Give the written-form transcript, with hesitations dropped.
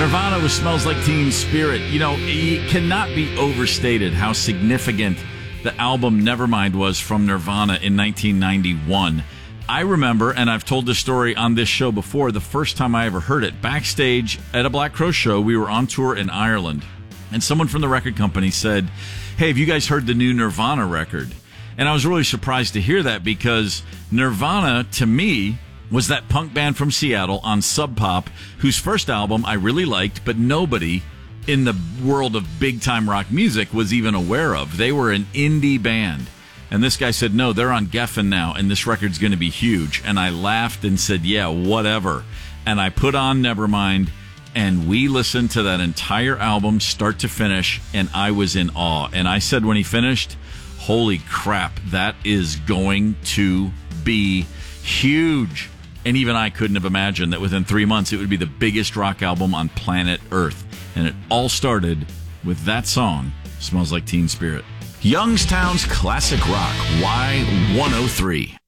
Nirvana with Smells Like Teen Spirit. You know, it cannot be overstated how significant the album Nevermind was from Nirvana in 1991. I remember, and I've told this story on this show before, the first time I ever heard it, backstage at a Black Crow show. We were on tour in Ireland, and someone from the record company said, "Hey, have you guys heard the new Nirvana record?" And I was really surprised to hear that, because Nirvana, to me, was that punk band from Seattle on Sub Pop, whose first album I really liked, but nobody in the world of big-time rock music was even aware of. They were an indie band. And this guy said, no, they're on Geffen now, and this record's going to be huge. And I laughed and said, yeah, whatever. And I put on Nevermind, and we listened to that entire album, start to finish, and I was in awe. And I said when he finished, holy crap, that is going to be huge. And even I couldn't have imagined that within 3 months it would be the biggest rock album on planet Earth. And it all started with that song, Smells Like Teen Spirit. Youngstown's Classic Rock, Y103.